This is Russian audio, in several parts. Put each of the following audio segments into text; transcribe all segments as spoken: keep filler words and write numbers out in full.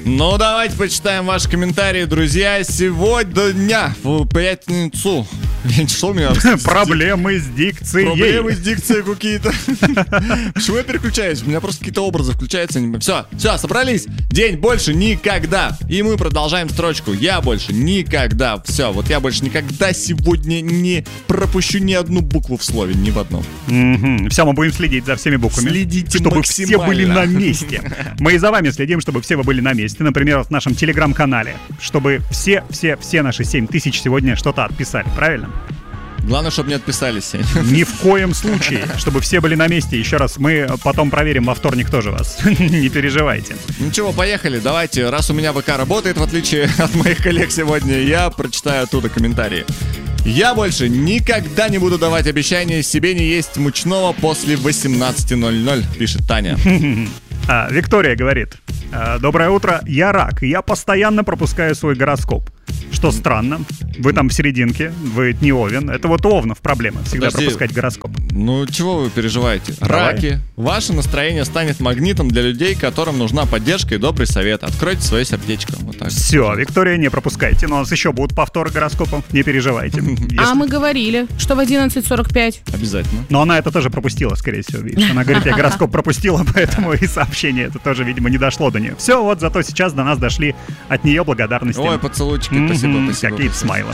Ну, давайте почитаем ваши комментарии, друзья. Сегодня, в пятницу... Что у меня? Проблемы с дикцией. Проблемы с дикцией какие-то. Почему я переключаюсь? У меня просто какие-то образы включаются. Все, все, собрались. День больше никогда. И мы продолжаем строчку. Я больше никогда. Все, вот я больше никогда сегодня не пропущу ни одну букву в слове, ни в одном. Mm-hmm. Все, мы будем следить за всеми буквами. Следите чтобы максимально. Все были на месте. Мы и за вами следим, чтобы все вы были на месте. Например, в нашем телеграм-канале. Чтобы все, все, все наши семь тысяч сегодня что-то отписали. Правильно? Главное, чтобы не отписались, Сень. Ни в коем случае, чтобы все были на месте. Еще раз, мы потом проверим во вторник тоже вас. Не переживайте. Ничего, поехали. Давайте, раз у меня ВК работает, в отличие от моих коллег сегодня, я прочитаю оттуда комментарии. Я больше никогда не буду давать обещания себе не есть мучного после восемнадцати ноль-ноль, пишет Таня. А, Виктория говорит: доброе утро, я рак, и я постоянно пропускаю свой гороскоп. Что странно, вы там в серединке, вы не Овен. Это вот у Овнов проблема, всегда Подожди, пропускать гороскоп. Ну, чего вы переживаете? Давай. Раки. Ваше настроение станет магнитом для людей, которым нужна поддержка и добрый совет. Откройте свое сердечко. Вот так. Все, Виктория, не пропускайте. Но у нас еще будут повторы гороскопов, не переживайте. Если... А мы говорили, что в одиннадцать сорок пять. Обязательно. Но она это тоже пропустила, скорее всего, видишь. Она говорит, я гороскоп пропустила, поэтому и сообщение это тоже, видимо, не дошло до нее. Все, вот зато сейчас до нас дошли от нее благодарности. Ой, поцелуйчики, mm-hmm, спасибо, спасибо. Какие-то смайлы.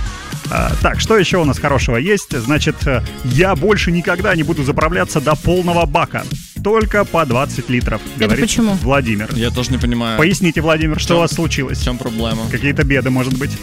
А, так, что еще у нас хорошего есть? Значит, я больше никогда не буду заправляться до полного бака. Только по двадцать литров, Это говорит почему? Владимир. Я тоже не понимаю. Поясните, Владимир, что чем, у вас случилось? В чем проблема? Какие-то беды, может быть?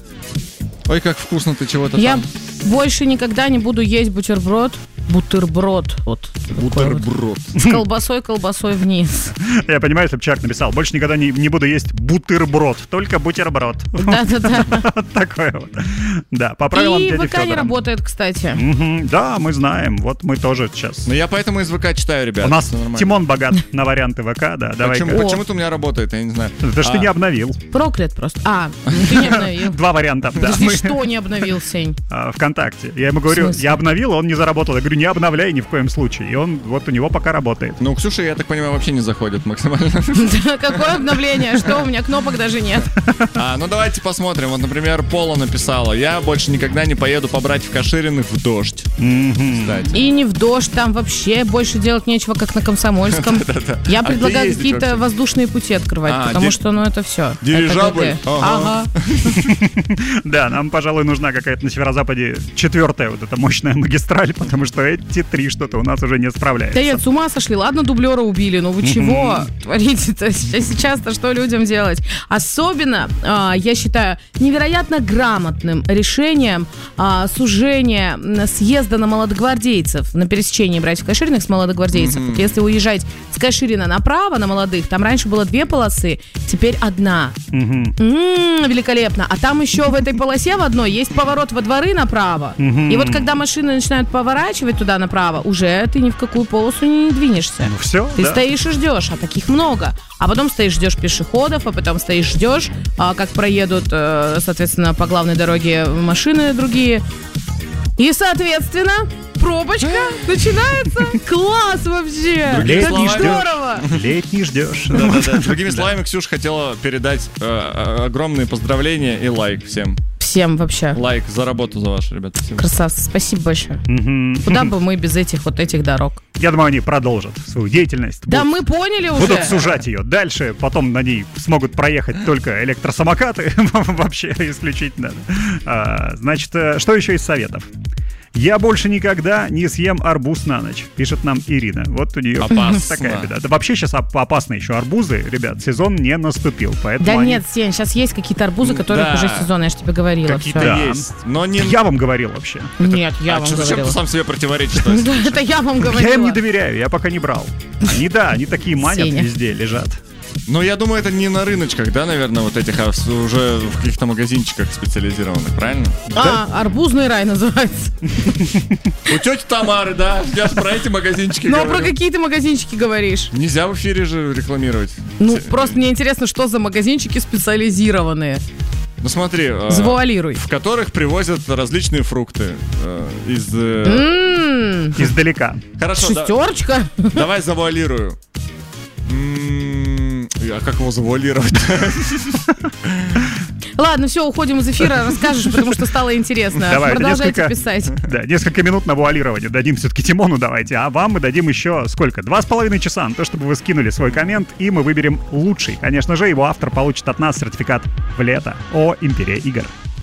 Ой, как вкусно ты чего-то Я там. больше никогда не буду есть бутерброд. Бутерброд. Вот. Бутерброд. Вот. С колбасой, колбасой вниз. Я понимаю, если бы человек написал: больше никогда не, не буду есть бутерброд, только бутерброд. Да-да-да. Такое вот. Да, по правилам И дяди ВК не Федора. работает, кстати. Мгм, да, мы знаем. Вот мы тоже сейчас. Ну, я поэтому из ВК читаю, ребят. У нас всё нормально. Тимон богат на варианты ВК, да. Давай. Почему, почему-то у меня работает, я не знаю. Это ж ты А, не обновил. Проклят просто. А, ну ты не обновил. Два варианта, да. Ты Мы- что не обновил, Сень? а, ВКонтакте. Я ему говорю, В смысле? я обновил, он не заработал. Я говорю, не обновляй ни в коем случае. И он, вот у него пока работает. Ну, у Ксюши, я так понимаю, вообще не заходит максимально. Да, какое обновление? Что, у меня кнопок даже нет. А, ну давайте посмотрим. Вот, например, Пола написала: я больше никогда не поеду по братьев Кашириных в дождь. Мгм. Кстати. И не в дождь, там вообще больше делать нечего, как на Комсомольском. Да-да-да. Я А где предлагаю ездить какие-то вообще? воздушные пути открывать, А, потому ди- что, ну, это все. Дирижабль? Ага. Ага. Да, нам, пожалуй, нужна какая-то на северо-западе четвертая вот эта мощная магистраль, потому что эти три что-то у нас уже не справляются. Да нет, с ума сошли. Ладно, дублера убили, но вы чего творите-то сейчас-то, что людям делать? Особенно, а, я считаю, невероятно грамотным решением а, сужения м, съезда на молодогвардейцев, на пересечении братьев Кашириных с молодогвардейцев. Вот если уезжать с Каширина направо, на молодых, там раньше было две полосы, теперь одна. Мгм. М, великолепно. А там еще в этой полосе в одной есть поворот во дворы направо. Мгм. И вот когда машины начинают поворачивать туда направо, уже ты ни в какую полосу не двинешься. Ну все, Ты да. стоишь и ждешь, а таких много. А потом стоишь, ждешь пешеходов, а потом стоишь, ждешь, а, как проедут, э, соответственно, по главной дороге машины другие. И, соответственно, пробочка начинается. Класс вообще! Другими Как словами- здорово! Летний ждешь. Да-да-да. Другими словами, Ксюша хотела передать э, э, огромные поздравления и лайк всем. Всем вообще. Лайк за работу за вашу, ребята. Спасибо. Красавцы, спасибо большое. Мгм. Куда бы мы без этих вот этих дорог? Я думаю, они продолжат свою деятельность. Да Будут- мы поняли уже. Будут сужать ее дальше, потом на ней смогут проехать только электросамокаты, вообще исключительно. А, значит, э, что еще из советов? Я больше никогда не съем арбуз на ночь, пишет нам Ирина. Вот у нее Опасно. такая беда. Да вообще сейчас оп- опасны еще арбузы, ребят, сезон не наступил, поэтому Да они- нет, Сень, сейчас есть какие-то арбузы, которых Да. уже сезон, я же тебе говорила. Какие-то всё. Да. есть. Но не... Я вам говорил вообще. Нет, я а вам что, зачем говорила. ты сам себе противоречишь? что ли? Да, это я вам говорила. Я им не доверяю, я пока не брал. Они, да, они такие манят Сеня. везде, лежат. Ну, я думаю, это не на рыночках, да, наверное, вот этих, а в- уже в каких-то магазинчиках специализированных, правильно? А, арбузный рай называется. У тети Тамары, да, я же про эти магазинчики Ну, а про говорю. какие ты магазинчики говоришь? Нельзя в эфире же рекламировать. Ну, Те- просто мне интересно, что за магазинчики специализированные. Ну, смотри, э, Завуалируй. в которых привозят различные фрукты э, из... э, М, Издалека. Хорошо, да- Шестерочка? давай завуалирую. М, А как его завуалировать? Ладно, все, уходим из эфира, расскажешь, потому что стало интересно. Давай, Продолжайте несколько, писать. Да, несколько минут на вуалирование дадим все-таки Тимону давайте, а вам мы дадим еще сколько? Два с половиной часа на то, чтобы вы скинули свой коммент, и мы выберем лучший. Конечно же, его автор получит от нас сертификат в лето о Империи игр.